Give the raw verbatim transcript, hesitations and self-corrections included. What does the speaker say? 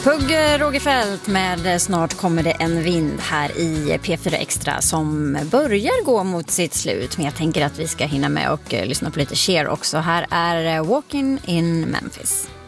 Pugg Rogefeldt med Snart kommer det en vind här i P fyra Extra som börjar gå mot sitt slut. Men jag tänker att vi ska hinna med och lyssna på lite Cher också. Här är Walking in Memphis.